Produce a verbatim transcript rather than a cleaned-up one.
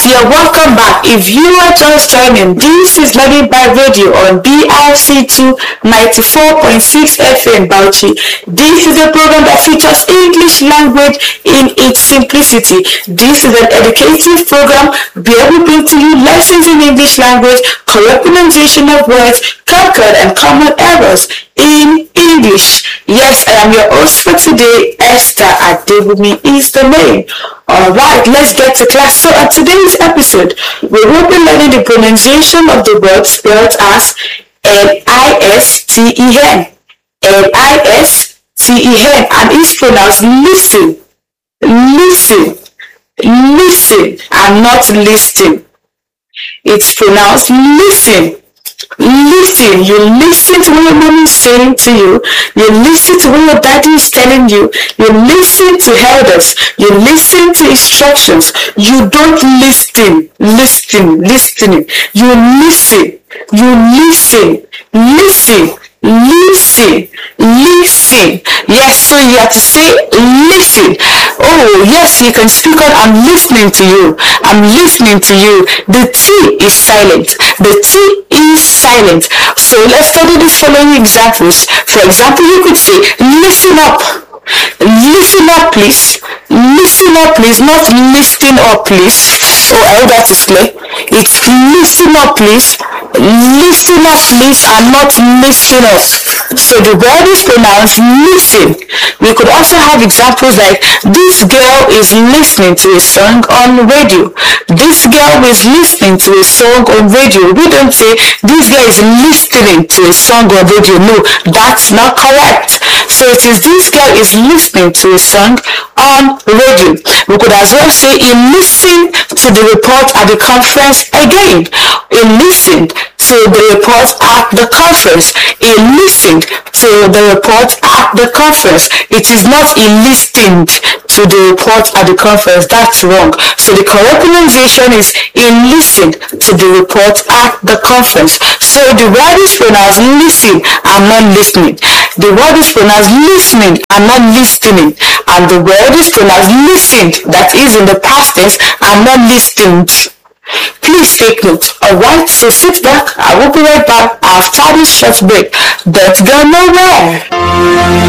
you're welcome back. If you are just joining, this is Learning by Radio on B R C two ninety-four point six F M Bauchi. This is a program that features English language in its simplicity. This is an educative program where we bring to you lessons in English language, correct pronunciation of words, concord and common errors in English. Yes, I am your host for today. Esther Adebumi is the name. Alright, let's get to class. So on today's episode, we will be learning the pronunciation of the word spelled as L I S T E N. L I S T E N, and it's pronounced listen, listen, listen, and not listen. It's pronounced listen. Listen, you listen to what your mom is saying to you, you listen to what your daddy is telling you, you listen to elders, you listen to instructions, you don't listen, listen, listening, you listen, you listen, listen, listen, listen. Yes, so you have to say listen. Oh yes, you can speak on I'm listening to you, I'm listening to you. The T is silent, the T is silent. So let's study the following examples. For example, you could say listen up, listen up please, listen up please, not listen up please. Oh, I hope that is clear. It's listen up please, listen up please, and not listen up. So the word is pronounced listen. We could also have examples like this girl is listening to a song on radio. This girl is listening to a song on radio. We don't say this girl is listening to a song on radio. No, that's not correct. So it is this girl is listening to a song on radio. We could as well say he listened to the report at the conference again. He listened to the report at the conference. He listened to the report at the conference. It is not he listened to the report at the conference. That's wrong. So the correct pronunciation is he listened to the report at the conference. So the word is pronounced listen and not listening. The word is pronounced listening and not listening. And the word is pronounced listened, that is in the past tense, and not listened. Please take note. Alright, so sit back. I will be right back after this short break. Don't go nowhere.